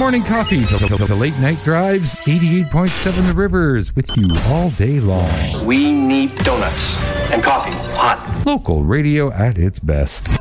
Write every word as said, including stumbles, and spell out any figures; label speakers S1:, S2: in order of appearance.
S1: morning coffee to, to, to late night drives, eighty-eight point seven The Rivers with you all day long.
S2: We need donuts and coffee, hot.
S1: Local radio at its best.